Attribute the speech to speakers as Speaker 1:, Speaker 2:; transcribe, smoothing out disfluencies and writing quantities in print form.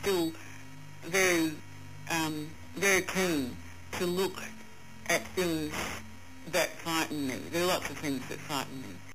Speaker 1: still very, very keen to look at things that frighten me. There are lots of things that frighten me.